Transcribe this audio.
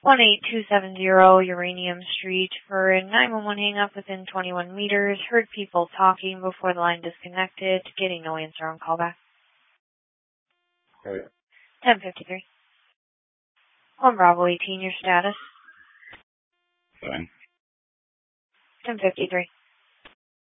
18270 Uranium Street for a 911 hang-up within 21 meters. Heard people talking before the line disconnected. Getting no answer on callback. Okay. 1053. 1 Bravo 18, your status. Fine. 1053.